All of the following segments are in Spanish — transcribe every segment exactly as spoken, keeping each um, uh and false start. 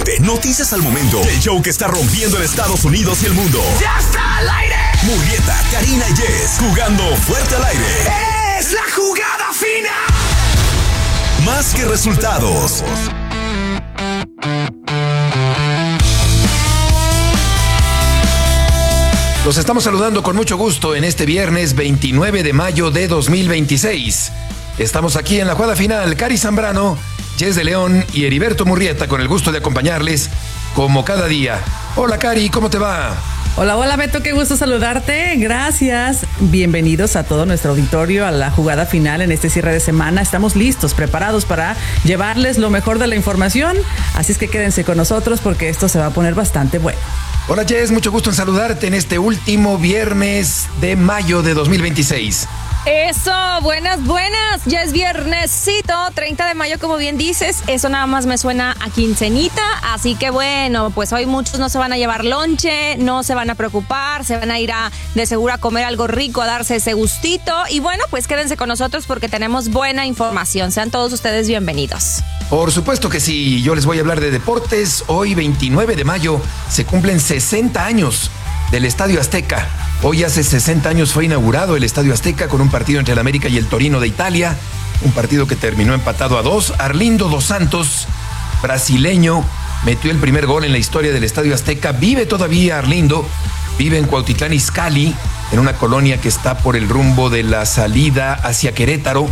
Siente noticias al momento. El show que está rompiendo en Estados Unidos y el mundo. ¡Ya está al aire! Murrieta, Karina y Jess jugando fuerte al aire. ¡Es la jugada final! Más que resultados. Los estamos saludando con mucho gusto en este viernes veintinueve de mayo de dos mil veintiséis. Estamos aquí en la jugada final, Cari Zambrano, Jess de León y Heriberto Murrieta, con el gusto de acompañarles como cada día. Hola Cari, ¿cómo te va? Hola, hola Beto, qué gusto saludarte, gracias. Bienvenidos a todo nuestro auditorio a la jugada final en este cierre de semana. Estamos listos, preparados para llevarles lo mejor de la información, así es que quédense con nosotros porque esto se va a poner bastante bueno. Hola Jess, mucho gusto en saludarte en este último viernes de mayo de dos mil veintiséis. Eso, buenas, buenas, ya es viernesito, treinta de mayo como bien dices, eso nada más me suena a quincenita, así que bueno, pues hoy muchos no se van a llevar lonche, no se van a preocupar, se van a ir a de seguro a comer algo rico, a darse ese gustito y bueno, pues quédense con nosotros porque tenemos buena información, sean todos ustedes bienvenidos. Por supuesto que sí, yo les voy a hablar de deportes. Hoy veintinueve de mayo se cumplen sesenta años del Estadio Azteca. Hoy hace sesenta años fue inaugurado el Estadio Azteca con un partido entre el América y el Torino de Italia, un partido que terminó empatado a dos. Arlindo dos Santos, brasileño, metió el primer gol en la historia del Estadio Azteca. Vive todavía Arlindo, vive en Cuautitlán Izcalli, en una colonia que está por el rumbo de la salida hacia Querétaro,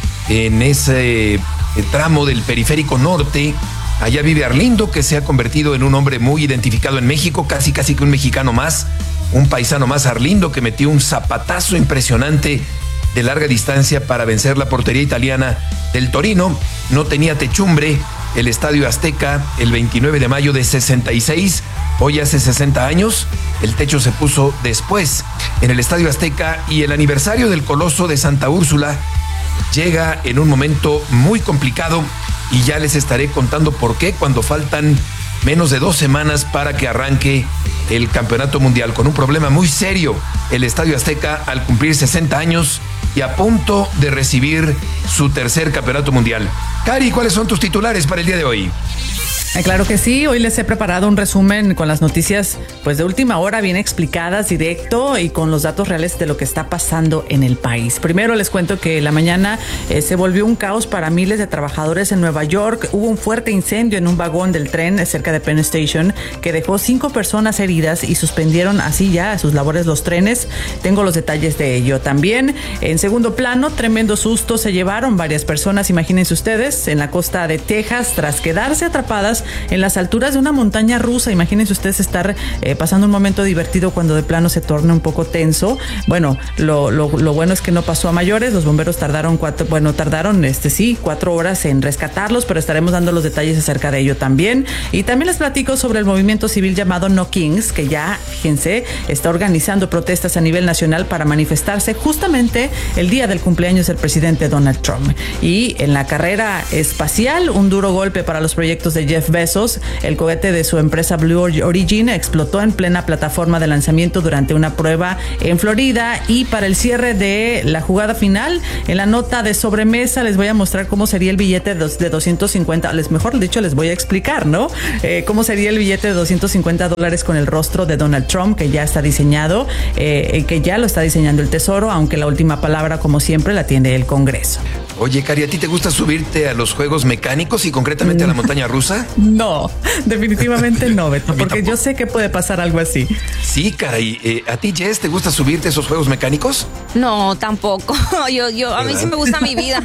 en ese tramo del periférico norte. Allá vive Arlindo, que se ha convertido en un hombre muy identificado en México, casi casi que un mexicano más, un paisano más. Arlindo, que metió un zapatazo impresionante de larga distancia para vencer la portería italiana del Torino. No tenía techumbre el Estadio Azteca el veintinueve de mayo de sesenta y seis, hoy hace sesenta años, el techo se puso después en el Estadio Azteca y el aniversario del Coloso de Santa Úrsula llega en un momento muy complicado y ya les estaré contando por qué cuando faltan menos de dos semanas para que arranque el Campeonato Mundial. Con un problema muy serio, el Estadio Azteca al cumplir sesenta años y a punto de recibir su tercer Campeonato Mundial. Cari, ¿cuáles son tus titulares para el día de hoy? Eh, claro que sí, hoy les he preparado un resumen con las noticias pues de última hora, bien explicadas, directo y con los datos reales de lo que está pasando en el país. Primero les cuento que la mañana eh, se volvió un caos para miles de trabajadores en Nueva York. Hubo un fuerte incendio en un vagón del tren cerca de Penn Station que dejó cinco personas heridas y suspendieron así ya sus labores los trenes. Tengo los detalles de ello. También en segundo plano, tremendo susto se llevaron varias personas, imagínense ustedes, en la costa de Texas tras quedarse atrapadas en las alturas de una montaña rusa. Imagínense ustedes estar eh, pasando un momento divertido cuando de plano se torna un poco tenso. Bueno, lo, lo, lo bueno es que no pasó a mayores. Los bomberos tardaron cuatro, bueno, tardaron este sí, cuatro horas en rescatarlos, pero estaremos dando los detalles acerca de ello también. Y también les platico sobre el movimiento civil llamado No Kings, que ya, fíjense, está organizando protestas a nivel nacional para manifestarse justamente el día del cumpleaños del presidente Donald Trump. Y en la carrera espacial, un duro golpe para los proyectos de Jeff Bezos. El cohete de su empresa Blue Origin explotó en plena plataforma de lanzamiento durante una prueba en Florida. Y para el cierre de la jugada final, en la nota de sobremesa les voy a mostrar cómo sería el billete de doscientos cincuenta, les mejor dicho les voy a explicar, ¿no? Eh, cómo sería el billete de doscientos cincuenta dólares con el rostro de Donald Trump, que ya está diseñado, eh, que ya lo está diseñando el Tesoro, aunque la última palabra, como siempre, la tiene el Congreso. Oye, Cari, ¿a ti te gusta subirte a los juegos mecánicos y concretamente a la montaña rusa? No, definitivamente no, Beto, porque yo sé que puede pasar algo así. Sí, caray. Eh, ¿A ti, Jess, te gusta subirte a esos juegos mecánicos? No, tampoco. Yo, yo, a mí sí me gusta mi vida.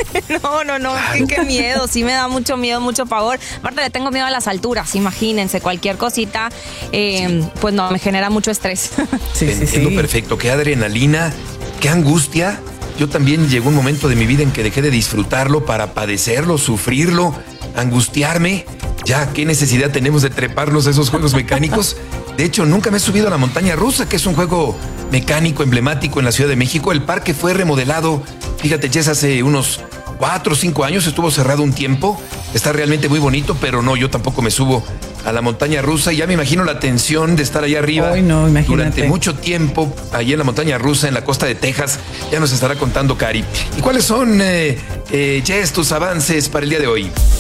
No, no, no, qué, qué miedo. Sí me da mucho miedo, mucho pavor. Aparte le tengo miedo a las alturas. Imagínense, cualquier cosita, eh, sí. Pues no, me genera mucho estrés. Sí, te sí, entiendo sí. Perfecto. Qué adrenalina, qué angustia. Yo también llegó un momento de mi vida en que dejé de disfrutarlo para padecerlo, sufrirlo, angustiarme. Ya, ¿qué necesidad tenemos de treparnos a esos juegos mecánicos? De hecho, nunca me he subido a la montaña rusa, que es un juego mecánico emblemático en la Ciudad de México. El parque fue remodelado, fíjate, Jess, hace unos cuatro o cinco años, estuvo cerrado un tiempo. Está realmente muy bonito, pero no, yo tampoco me subo a la montaña rusa. Ya me imagino la tensión de estar allá arriba. Ay, no, imagínate. Durante mucho tiempo, allí en la montaña rusa, en la costa de Texas. Ya nos estará contando Cari. ¿Y cuáles son, eh, eh, Jess, tus avances para el día de hoy?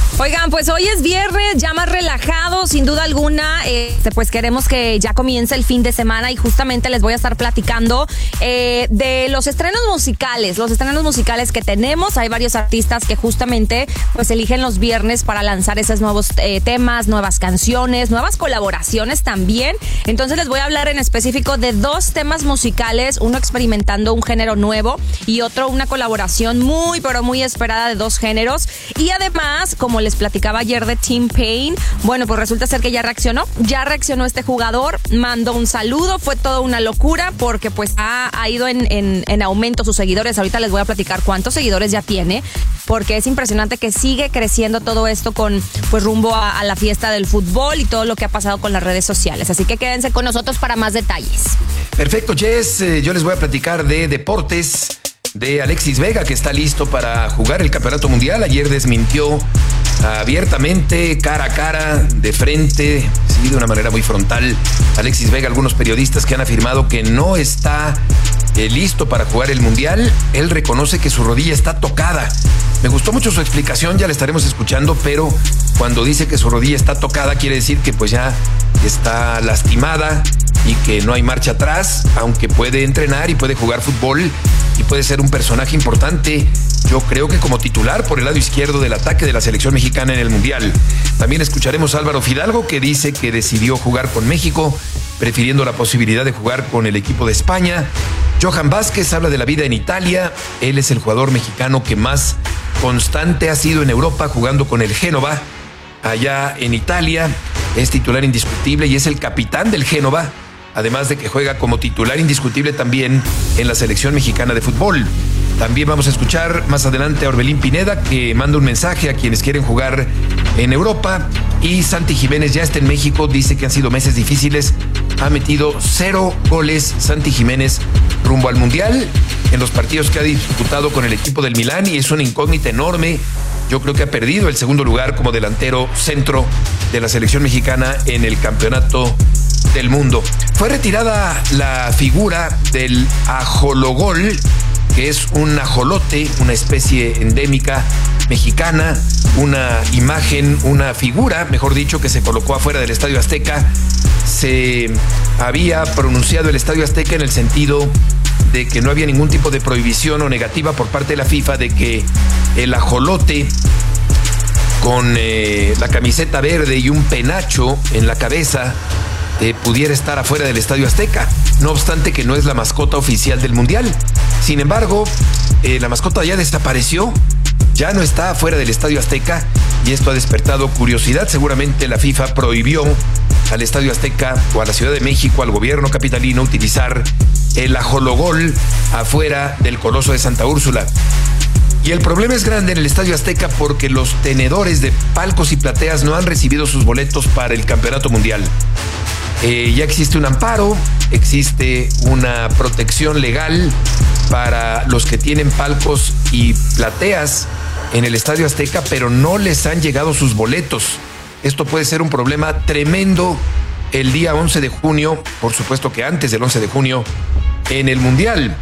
Oigan, pues hoy es viernes, ya más relajado, sin duda alguna, este, pues queremos que ya comience el fin de semana y justamente les voy a estar platicando eh, de los estrenos musicales, los estrenos musicales que tenemos. Hay varios artistas que justamente pues eligen los viernes para lanzar esos nuevos eh, temas, nuevas canciones, nuevas colaboraciones también. Entonces les voy a hablar en específico de dos temas musicales, uno experimentando un género nuevo y otro una colaboración muy pero muy esperada de dos géneros. Y además, como les platicaba ayer de T-Pain, bueno, pues resulta ser que ya reaccionó, ya reaccionó este jugador, mandó un saludo, fue toda una locura porque pues ha, ha ido en, en, en aumento sus seguidores. Ahorita les voy a platicar cuántos seguidores ya tiene, porque es impresionante que sigue creciendo todo esto con pues rumbo a, a la fiesta del fútbol y todo lo que ha pasado con las redes sociales. Así que quédense con nosotros para más detalles. Perfecto, Jess, eh, yo les voy a platicar de deportes, de Alexis Vega, que está listo para jugar el Campeonato Mundial. Ayer desmintió abiertamente, cara a cara, de frente, sí, de una manera muy frontal, Alexis Vega, algunos periodistas que han afirmado que no está eh, listo para jugar el Mundial. Él reconoce que su rodilla está tocada. Me gustó mucho su explicación, ya la estaremos escuchando, pero cuando dice que su rodilla está tocada, quiere decir que pues ya está lastimada y que no hay marcha atrás, aunque puede entrenar y puede jugar fútbol y puede ser un personaje importante, yo creo que como titular por el lado izquierdo del ataque de la selección mexicana en el Mundial. También escucharemos a Álvaro Fidalgo, que dice que decidió jugar con México, prefiriendo la posibilidad de jugar con el equipo de España. Johan Vázquez habla de la vida en Italia. Él es el jugador mexicano que más constante ha sido en Europa, jugando con el Génova allá en Italia. Es titular indiscutible y es el capitán del Génova, además de que juega como titular indiscutible también en la selección mexicana de fútbol. También vamos a escuchar más adelante a Orbelín Pineda, que manda un mensaje a quienes quieren jugar en Europa. Y Santi Jiménez ya está en México, dice que han sido meses difíciles. Ha metido cero goles Santi Jiménez rumbo al Mundial en los partidos que ha disputado con el equipo del Milán, y es una incógnita enorme. Yo creo que ha perdido el segundo lugar como delantero centro de la selección mexicana en el campeonato del mundo. Fue retirada la figura del ajologol, que es un ajolote, una especie endémica mexicana, una imagen, una figura, mejor dicho, que se colocó afuera del Estadio Azteca. Se había pronunciado el Estadio Azteca en el sentido de que no había ningún tipo de prohibición o negativa por parte de la FIFA de que el ajolote con eh, la camiseta verde y un penacho en la cabeza eh, pudiera estar afuera del Estadio Azteca, no obstante que no es la mascota oficial del Mundial. Sin embargo, eh, la mascota ya desapareció, ya no está afuera del Estadio Azteca, y esto ha despertado curiosidad. Seguramente la FIFA prohibió al Estadio Azteca o a la Ciudad de México, al gobierno capitalino, utilizar el ajologol afuera del Coloso de Santa Úrsula. Y el problema es grande en el Estadio Azteca porque los tenedores de palcos y plateas no han recibido sus boletos para el Campeonato Mundial. Eh, ya existe un amparo, existe una protección legal para los que tienen palcos y plateas en el Estadio Azteca, pero no les han llegado sus boletos. Esto puede ser un problema tremendo el día once de junio, por supuesto que antes del once de junio, en el Mundial.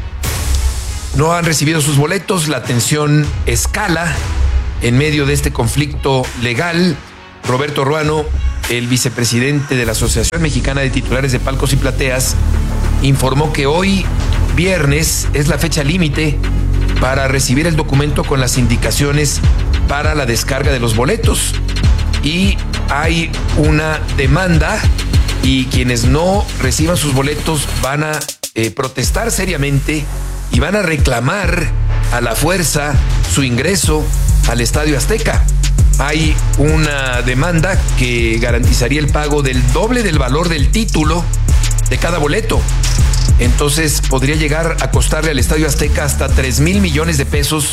No han recibido sus boletos, la tensión escala en medio de este conflicto legal. Roberto Ruano, el vicepresidente de la Asociación Mexicana de Titulares de Palcos y Plateas, informó que hoy, viernes, es la fecha límite para recibir el documento con las indicaciones para la descarga de los boletos. Y hay una demanda, y quienes no reciban sus boletos van a eh, protestar seriamente y van a reclamar a la fuerza su ingreso al Estadio Azteca. Hay una demanda que garantizaría el pago del doble del valor del título de cada boleto. Entonces podría llegar a costarle al Estadio Azteca hasta tres mil millones de pesos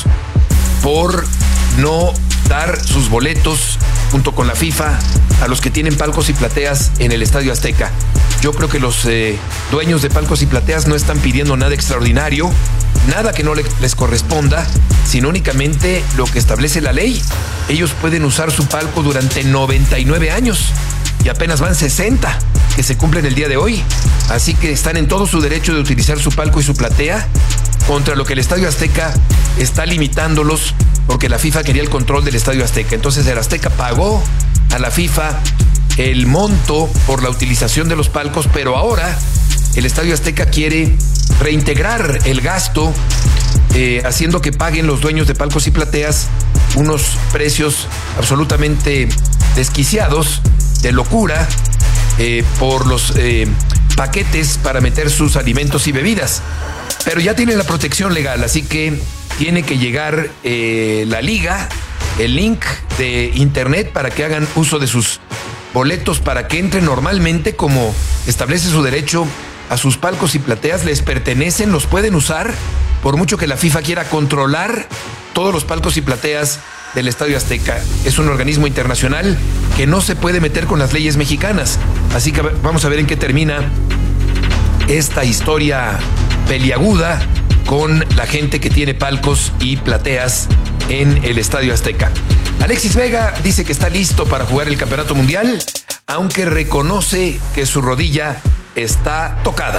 por no dar sus boletos junto con la FIFA a los que tienen palcos y plateas en el Estadio Azteca. Yo creo que los eh, dueños de palcos y plateas no están pidiendo nada extraordinario, nada que no le, les corresponda, sino únicamente lo que establece la ley. Ellos pueden usar su palco durante noventa y nueve años y apenas van sesenta que se cumplen el día de hoy. Así que están en todo su derecho de utilizar su palco y su platea contra lo que el Estadio Azteca está limitándolos, porque la FIFA quería el control del Estadio Azteca. Entonces el Azteca pagó a la FIFA el monto por la utilización de los palcos, pero ahora el Estadio Azteca quiere reintegrar el gasto, eh, haciendo que paguen los dueños de palcos y plateas unos precios absolutamente desquiciados, de locura, eh, por los eh, paquetes para meter sus alimentos y bebidas. Pero ya tienen la protección legal, así que tiene que llegar eh, la liga, el link de internet para que hagan uso de sus boletos, para que entren normalmente como establece su derecho a sus palcos y plateas. Les pertenecen, los pueden usar, por mucho que la FIFA quiera controlar todos los palcos y plateas del Estadio Azteca. Es un organismo internacional que no se puede meter con las leyes mexicanas. Así que vamos a ver en qué termina esta historia peliaguda con la gente que tiene palcos y plateas en el Estadio Azteca. Alexis Vega dice que está listo para jugar el Campeonato Mundial, aunque reconoce que su rodilla está tocada.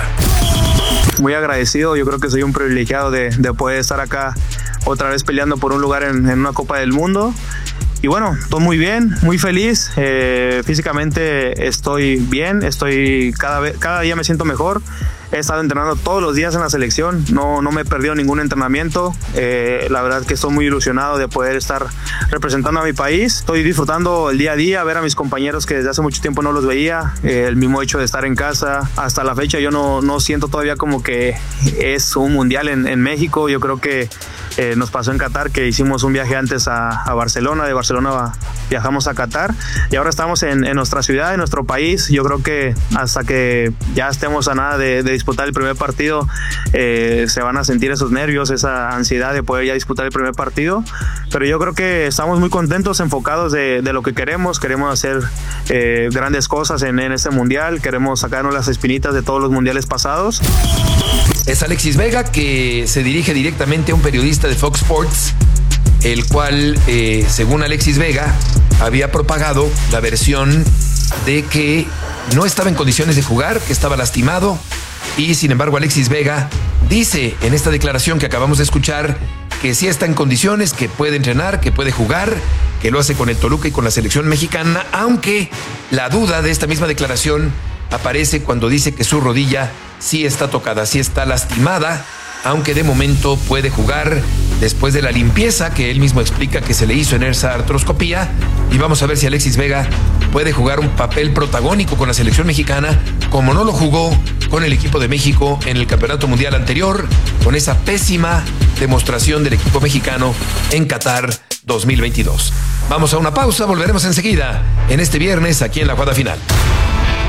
Muy agradecido, yo creo que soy un privilegiado de, de poder estar acá otra vez peleando por un lugar en, en una Copa del Mundo. Y bueno, todo muy bien, muy feliz. Eh, físicamente estoy bien, estoy cada vez, cada día me siento mejor. He estado entrenando todos los días en la selección, no, no me he perdido ningún entrenamiento. Eh, la verdad que estoy muy ilusionado de poder estar representando a mi país. Estoy disfrutando el día a día, ver a mis compañeros que desde hace mucho tiempo no los veía. Eh, el mismo hecho de estar en casa. Hasta la fecha yo no, no siento todavía como que es un mundial en, en México. Yo creo que eh, nos pasó en Qatar, que hicimos un viaje antes a, a Barcelona. De Barcelona a, viajamos a Qatar y ahora estamos en, en nuestra ciudad, en nuestro país. Yo creo que hasta que ya estemos a nada de, de disputar el primer partido, eh, se van a sentir esos nervios, esa ansiedad de poder ya disputar el primer partido, pero yo creo que estamos muy contentos, enfocados de, de lo que queremos. Queremos hacer eh, grandes cosas en, en este mundial, queremos sacarnos las espinitas de todos los mundiales pasados. Es Alexis Vega, que se dirige directamente a un periodista de Fox Sports, el cual, eh, según Alexis Vega, había propagado la versión de que no estaba en condiciones de jugar, que estaba lastimado. Y sin embargo Alexis Vega dice en esta declaración que acabamos de escuchar que sí está en condiciones, que puede entrenar, que puede jugar, que lo hace con el Toluca y con la selección mexicana, aunque la duda de esta misma declaración aparece cuando dice que su rodilla sí está tocada, sí está lastimada, aunque de momento puede jugar después de la limpieza que él mismo explica que se le hizo en esa artroscopía. Y vamos a ver si Alexis Vega puede jugar un papel protagónico con la selección mexicana, como no lo jugó con el equipo de México en el Campeonato Mundial anterior, con esa pésima demostración del equipo mexicano en Qatar dos mil veintidós. Vamos a una pausa, volveremos enseguida en este viernes aquí en La Jugada Final.